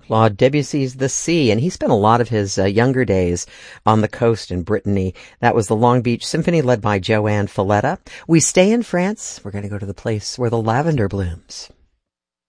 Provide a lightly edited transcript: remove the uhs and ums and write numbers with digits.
Claude Debussy's The Sea, and he spent a lot of his younger days on the coast in Brittany. That was the Long Beach Symphony led by Joanne Falletta. We stay in France. We're going to go to the place where the lavender blooms.